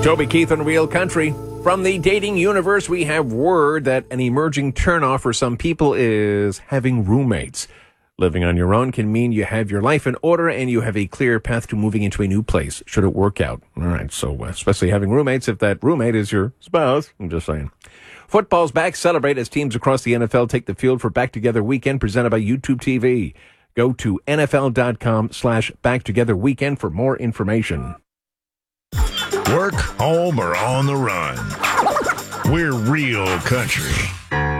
Toby Keith on Real Country. From the dating universe, we have word that an emerging turnoff for some people is having roommates. Living on your own can mean you have your life in order and you have a clear path to moving into a new place, should it work out. All right, so especially having roommates, if that roommate is your spouse, I'm just saying. Football's back. Celebrate as teams across the NFL take the field for Back Together Weekend presented by YouTube TV. Go to NFL.com/BackTogetherWeekend for more information. Work, home, or on the run. We're Real Country.